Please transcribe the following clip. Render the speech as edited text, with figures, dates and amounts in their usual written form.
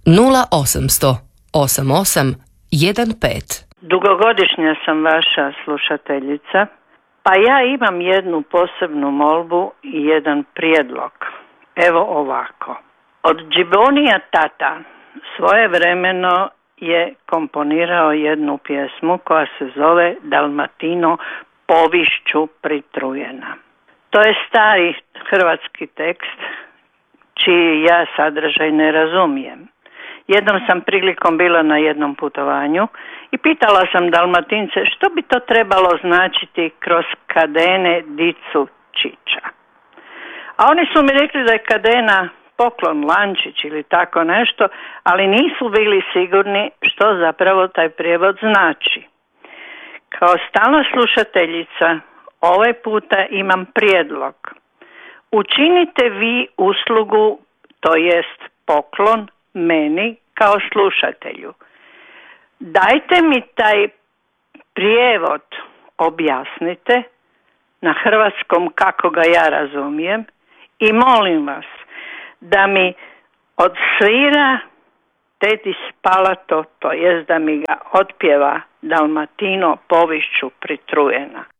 0800 88 15. Dugogodišnja sam vaša slušateljica, pa ja imam jednu posebnu molbu i jedan prijedlog. Evo ovako. Od Džibonija tata svojevremeno je komponirao jednu pjesmu koja se zove Dalmatino povišću pritrujena. To je stari hrvatski tekst čiji ja sadržaj ne razumijem. Jednom sam prilikom bila na jednom putovanju i pitala sam Dalmatince što bi to trebalo značiti kroz kadene dicu čiča. A oni su mi rekli da je kadena poklon, lančić ili tako nešto, ali nisu bili sigurni što zapravo taj prijevod znači. Kao stalna slušateljica ovaj puta imam prijedlog. Učinite vi uslugu, to jest poklon, meni kao slušatelju. Dajte mi taj prijevod, objasnite na hrvatskom kako ga ja razumijem i molim vas da mi odsvira Tedis Palato, to jest da mi ga otpjeva Dalmatino povišću pritrujena.